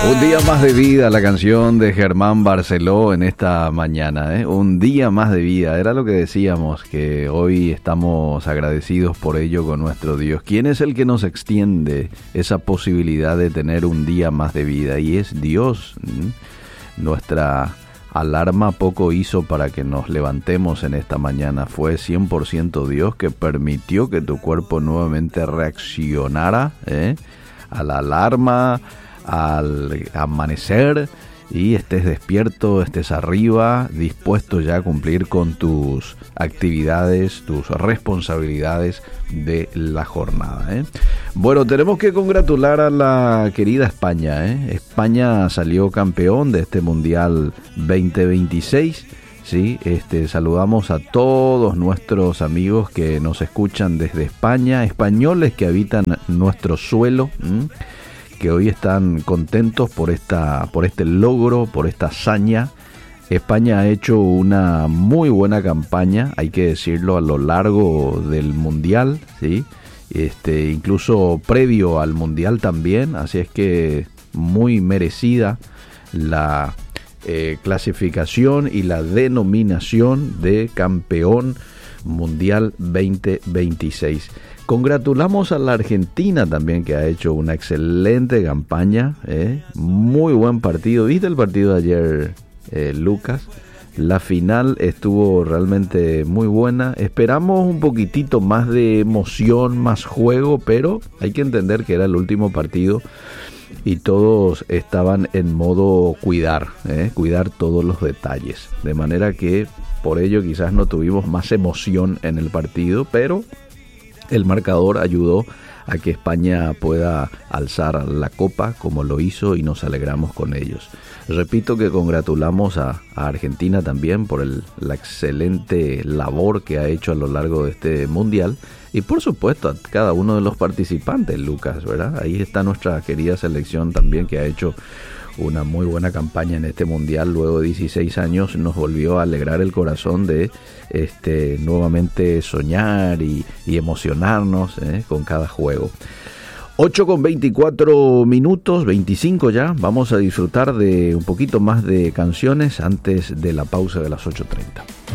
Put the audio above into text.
Un día más de vida, la canción de Germán Barceló en esta mañana, ¿eh? Un día más de vida, era lo que decíamos, que hoy estamos agradecidos por ello con nuestro Dios. ¿Quién es el que nos extiende esa posibilidad de tener un día más de vida? Y es Dios. Nuestra alarma poco hizo para que nos levantemos en esta mañana. Fue 100% Dios que permitió que tu cuerpo nuevamente reaccionara a la alarma, al amanecer, y estés despierto, estés arriba, dispuesto ya a cumplir con tus actividades, tus responsabilidades de la jornada. Bueno, tenemos que congratular a la querida España. España salió campeón de este Mundial 2026. Sí, saludamos a todos nuestros amigos que nos escuchan desde España, españoles que habitan nuestro suelo, que hoy están contentos por este logro, por esta hazaña. España ha hecho una muy buena campaña, hay que decirlo, a lo largo del Mundial, ¿sí? Incluso previo al Mundial también, así es que muy merecida la clasificación y la denominación de campeón mundial 2026. Congratulamos a la Argentina también, que ha hecho una excelente campaña, muy buen partido. ¿Viste el partido de ayer, Lucas? La final estuvo realmente muy buena. Esperamos un poquitito más de emoción, más juego, pero hay que entender que era el último partido y todos estaban en modo cuidar todos los detalles. De manera que por ello quizás no tuvimos más emoción en el partido, pero el marcador ayudó a que España pueda alzar la copa como lo hizo y nos alegramos con ellos. Repito que congratulamos a Argentina también por la excelente labor que ha hecho a lo largo de este mundial y por supuesto a cada uno de los participantes, Lucas, ¿verdad? Ahí está nuestra querida selección también, que ha hecho una muy buena campaña en este mundial. Luego de 16 años nos volvió a alegrar el corazón de nuevamente soñar y emocionarnos con cada juego. 8:24, 25 ya. Vamos a disfrutar de un poquito más de canciones antes de la pausa de las 8:30.